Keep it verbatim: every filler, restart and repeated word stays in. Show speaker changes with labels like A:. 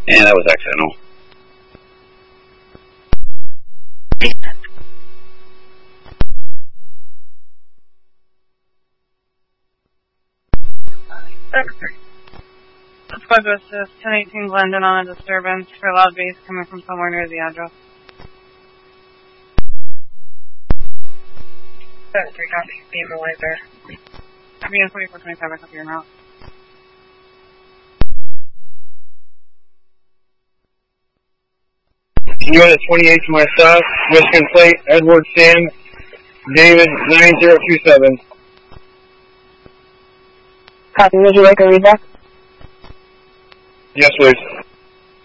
A: And that was accidental.
B: Squad to assist ten eighteen Glendon on a disturbance for loud bass coming from somewhere near the address.
C: That's three copy. Beam away there.
B: B N forty-four twenty-five, back up your mouth.
D: Unit twenty-eight to my south, Michigan Plate, Edward Sam, David nine zero two seven.
C: Copy, would you like a read back?
D: Yes, please.